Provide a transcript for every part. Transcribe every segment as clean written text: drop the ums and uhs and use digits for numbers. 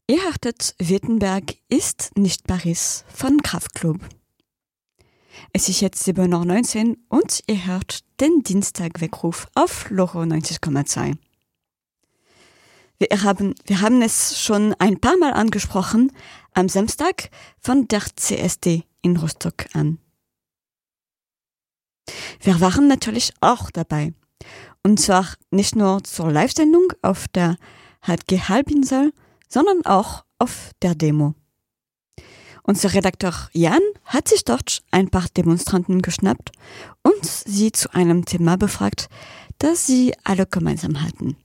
Ihr hörtet Wittenberg ist nicht Paris von Kraftklub. Es ist jetzt 7:19 Uhr und ihr hört den Dienstag-Weckruf auf Loro 90,2. Wir haben es schon ein paar Mal angesprochen, am Samstag von der CSD in Rostock an. Wir waren natürlich auch dabei. Und zwar nicht nur zur Live-Sendung auf der HG-Halbinsel, sondern auch auf der Demo. Unser Redakteur Jan hat sich dort ein paar Demonstranten geschnappt und sie zu einem Thema befragt, das sie alle gemeinsam hatten.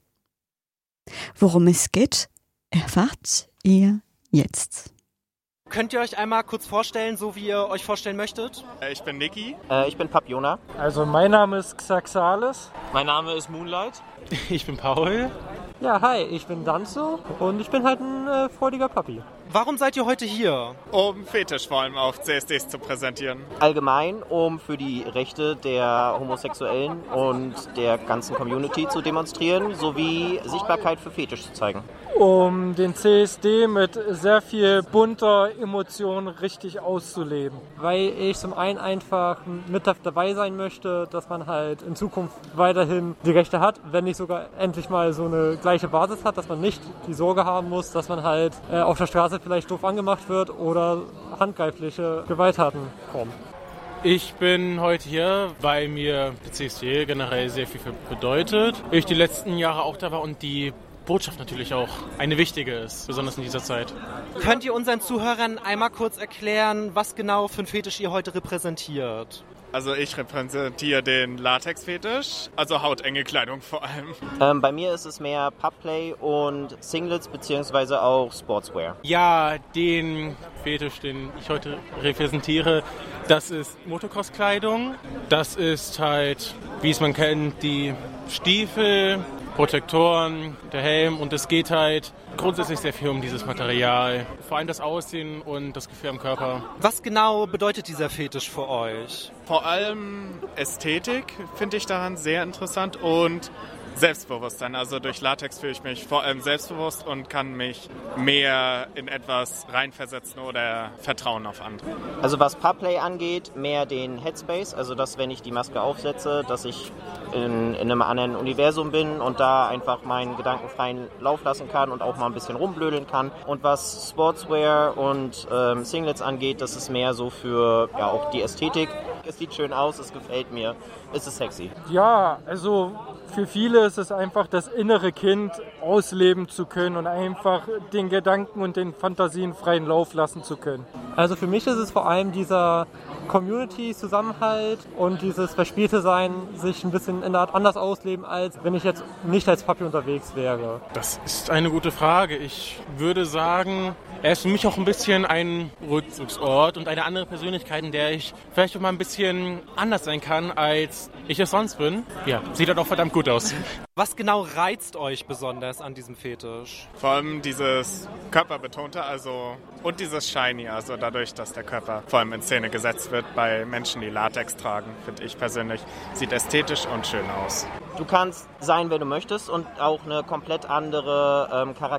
Worum es geht, erfahrt ihr jetzt. Könnt ihr euch einmal kurz vorstellen, so wie ihr euch vorstellen möchtet? Ich bin Niki. Ich bin Papiona. Also mein Name ist Xaxalis. Mein Name ist Moonlight. Ich bin Paul. Ja, hi, ich bin Danzo und ich bin halt ein freudiger Papi. Warum seid ihr heute hier? Um Fetisch vor allem auf CSDs zu präsentieren. Allgemein, um für die Rechte der Homosexuellen und der ganzen Community zu demonstrieren, sowie Sichtbarkeit für Fetisch zu zeigen. Um den CSD mit sehr viel bunter Emotion richtig auszuleben. Weil ich zum einen einfach mit dabei sein möchte, dass man halt in Zukunft weiterhin die Rechte hat, wenn nicht sogar endlich mal so eine gleiche Basis hat, dass man nicht die Sorge haben muss, dass man halt auf der Straße vielleicht doof angemacht wird oder handgreifliche Gewalttaten kommen. Ich bin heute hier, weil mir der CSD generell sehr viel bedeutet. Ich die letzten Jahre auch da war und die Botschaft natürlich auch eine wichtige ist, besonders in dieser Zeit. Könnt ihr unseren Zuhörern einmal kurz erklären, was genau für ein Fetisch ihr heute repräsentiert? Also ich repräsentiere den Latex-Fetisch, also hautenge Kleidung vor allem. Bei mir ist es mehr Pubplay und Singlets bzw. auch Sportswear. Ja, den Fetisch, den ich heute repräsentiere, das ist Motocross-Kleidung. Das ist halt, wie es man kennt, die Stiefel, Protektoren, der Helm und es geht halt grundsätzlich sehr viel um dieses Material. Vor allem das Aussehen und das Gefühl am Körper. Was genau bedeutet dieser Fetisch für euch? Vor allem Ästhetik finde ich daran sehr interessant und Selbstbewusstsein. Also durch Latex fühle ich mich vor allem selbstbewusst und kann mich mehr in etwas reinversetzen oder vertrauen auf andere. Also was Pubplay angeht, mehr den Headspace, also dass wenn ich die Maske aufsetze, dass ich in einem anderen Universum bin und da einfach meinen Gedanken freien Lauf lassen kann und auch mal ein bisschen rumblödeln kann. Und was Sportswear und Singlets angeht, das ist mehr so für ja auch die Ästhetik. Es sieht schön aus, es gefällt mir, es ist sexy. Ja, also für viele ist es einfach das innere Kind ausleben zu können und einfach den Gedanken und den Fantasien freien Lauf lassen zu können. Also für mich ist es vor allem dieser Community-Zusammenhalt und dieses verspielte Sein, sich ein bisschen in der Art anders ausleben, als wenn ich jetzt nicht als Papi unterwegs wäre. Das ist eine gute Frage. Ich würde sagen, er ist für mich auch ein bisschen ein Rückzugsort und eine andere Persönlichkeit, in der ich vielleicht auch mal ein bisschen anders sein kann, als ich es sonst bin. Ja, sieht halt auch verdammt gut aus. Was genau reizt euch besonders an diesem Fetisch? Vor allem dieses Körperbetonte, also und dieses Shiny, also dadurch, dass der Körper vor allem in Szene gesetzt wird bei Menschen, die Latex tragen, finde ich persönlich, sieht ästhetisch und schön aus. Du kannst sein, wer du möchtest und auch eine komplett andere